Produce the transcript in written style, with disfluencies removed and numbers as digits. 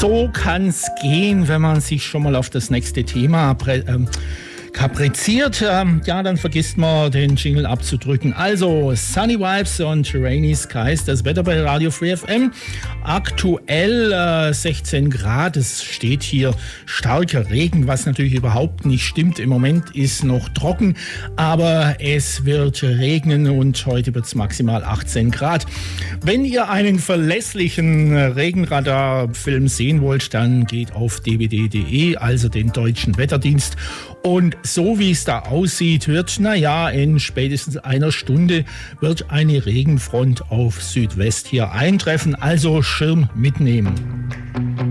So kann's gehen, wenn man sich schon mal auf das nächste Thema kapriziert. Ja, dann vergisst man, den Jingle abzudrücken. Also, Sunny Vibes und Rainy Skies, das Wetter bei Radio Free FM. Aktuell 16 Grad, es steht hier starker Regen, was natürlich überhaupt nicht stimmt. Im Moment ist noch trocken, aber es wird regnen und heute wird es maximal 18 Grad. Wenn ihr einen verlässlichen Regenradarfilm sehen wollt, dann geht auf dwd.de, also den deutschen Wetterdienst. Und so wie es da aussieht, wird, in spätestens einer Stunde wird eine Regenfront auf Südwest hier eintreffen. Also Schirm mitnehmen.